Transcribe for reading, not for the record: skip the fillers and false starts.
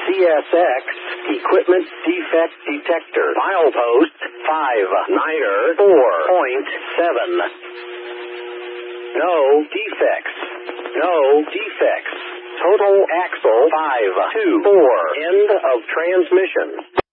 CSX Equipment Defect Detector. Milepost 59er 4.7. No defects. No defects. Total axle 524. End of transmission.